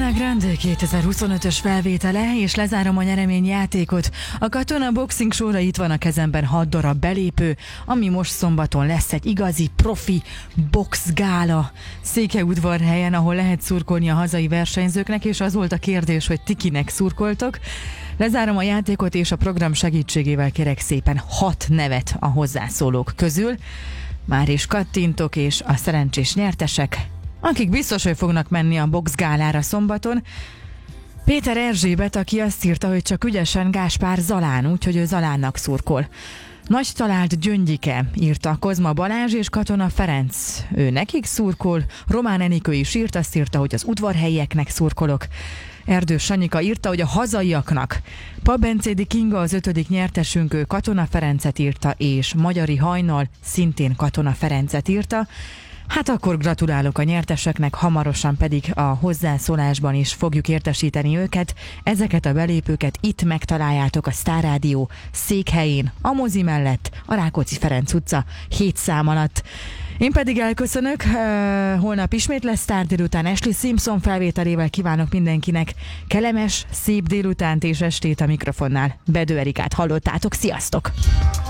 Ariana Grande 2025-ös felvétele, és lezárom a nyereményjátékot. A Katona Boxing Showra itt van a kezemben 6 darab belépő, ami most szombaton lesz egy igazi profi boxgála Székelyudvarhelyen, ahol lehet szurkolni a hazai versenyzőknek, és az volt a kérdés, hogy ti kinek szurkoltok. Lezárom a játékot, és a program segítségével kérek szépen 6 nevet a hozzászólók közül. Már is kattintok, és a szerencsés nyertesek, akik biztos, hogy fognak menni a boxgálára szombaton. Péter Erzsébet, aki azt írta, hogy csak ügyesen Gáspár Zalán, úgyhogy ő Zalánnak szurkol. Nagy talált Gyöngyike, írta Kozma Balázs és Katona Ferenc. Ő nekik szurkol. Román Enikő is írt, azt írta, hogy az udvarhelyieknek szurkolok. Erdős Sanyika írta, hogy a hazaiaknak. Pabencédi Kinga az 5. nyertesünk, ő Katona Ferencet írta, és Magyari Hajnal szintén Katona Ferencet írta. Hát akkor gratulálok a nyerteseknek, hamarosan pedig a hozzászólásban is fogjuk értesíteni őket. Ezeket a belépőket itt megtaláljátok a Sztár Rádió székhelyén, a mozi mellett, a Rákóczi-Ferenc utca 7 szám alatt. Én pedig elköszönök, holnap ismét lesz Sztár délután Ashley Simpson felvételével. Kívánok mindenkinek kellemes, szép délutánt és estét. A mikrofonnál Bedő Erikát hallottátok, sziasztok!